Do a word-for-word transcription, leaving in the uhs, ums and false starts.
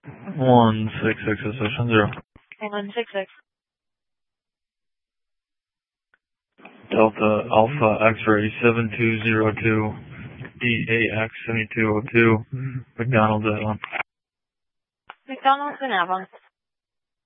One six six session zero. One six six. Delta Alpha X-ray seven two zero two D A X seventy two oh two McDonald's Avalon. McDonald's in Avalon.